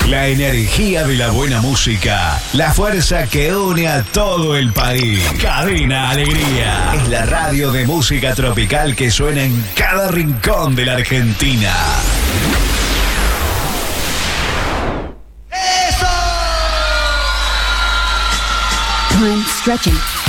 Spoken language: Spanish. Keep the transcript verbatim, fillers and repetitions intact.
La energía de la buena música, la fuerza que une a todo el país. Cadena Alegría es la radio de música tropical que suena en cada rincón de la Argentina. Time stretching.